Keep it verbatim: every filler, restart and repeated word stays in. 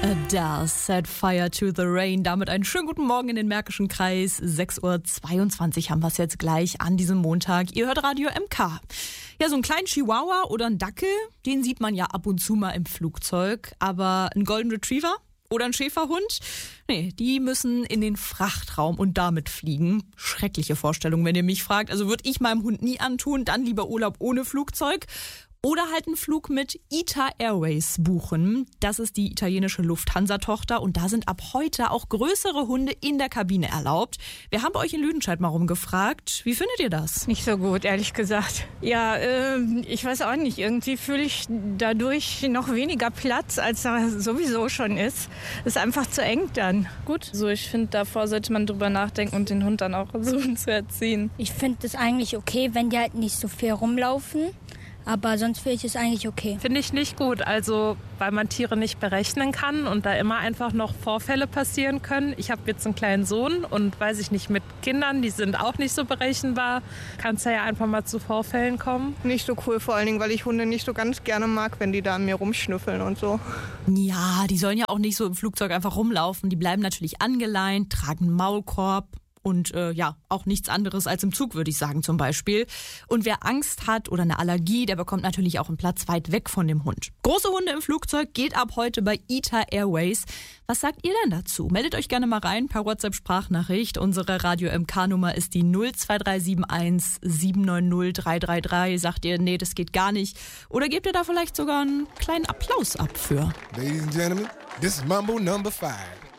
Adele, Set Fire to the Rain. Damit einen schönen guten Morgen in den Märkischen Kreis. sechs Uhr zweiundzwanzig haben wir es jetzt gleich an diesem Montag. Ihr hört Radio M K. Ja, so einen kleinen Chihuahua oder einen Dackel, den sieht man ja ab und zu mal im Flugzeug. Aber ein Golden Retriever oder ein Schäferhund? Nee, die müssen in den Frachtraum und damit fliegen. Schreckliche Vorstellung, wenn ihr mich fragt. Also würde ich meinem Hund nie antun, dann lieber Urlaub ohne Flugzeug. Oder halt einen Flug mit I T A Airways buchen. Das ist die italienische Lufthansa-Tochter und da sind ab heute auch größere Hunde in der Kabine erlaubt. Wir haben bei euch in Lüdenscheid mal rumgefragt. Wie findet ihr das? Nicht so gut, ehrlich gesagt. Ja, äh, ich weiß auch nicht. Irgendwie fühle ich dadurch noch weniger Platz, als da sowieso schon ist. Ist einfach zu eng dann. Gut, so ich finde, davor sollte man drüber nachdenken und den Hund dann auch versuchen zu erziehen. Ich finde es eigentlich okay, wenn die halt nicht so viel rumlaufen. Aber sonst finde ich es eigentlich okay. Finde ich nicht gut, also weil man Tiere nicht berechnen kann und da immer einfach noch Vorfälle passieren können. Ich habe jetzt einen kleinen Sohn und weiß ich nicht, mit Kindern, die sind auch nicht so berechenbar, kann es ja einfach mal zu Vorfällen kommen. Nicht so cool, vor allen Dingen, weil ich Hunde nicht so ganz gerne mag, wenn die da an mir rumschnüffeln und so. Ja, die sollen ja auch nicht so im Flugzeug einfach rumlaufen. Die bleiben natürlich angeleint, tragen einen Maulkorb. Und äh, ja, auch nichts anderes als im Zug, würde ich sagen zum Beispiel. Und wer Angst hat oder eine Allergie, der bekommt natürlich auch einen Platz weit weg von dem Hund. Große Hunde im Flugzeug geht ab heute bei I T A Airways. Was sagt ihr denn dazu? Meldet euch gerne mal rein per WhatsApp-Sprachnachricht. Unsere Radio M K-Nummer ist die null zwei drei sieben eins sieben neun null drei drei drei. Sagt ihr, nee, das geht gar nicht? Oder gebt ihr da vielleicht sogar einen kleinen Applaus ab für? Ladies and Gentlemen, this is Mambo Number Five.